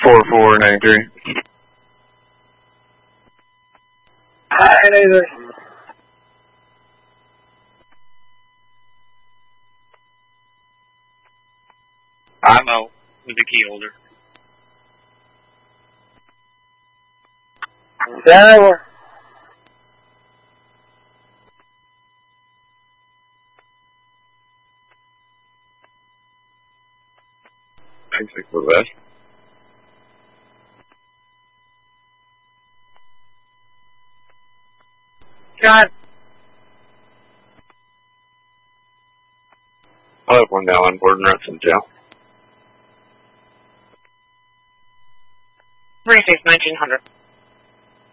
4493. Hi, Nathan. I'm out with the key holder. Denver. Thanks for that. John. I'll have one now on board and Renson jail. 36-1900.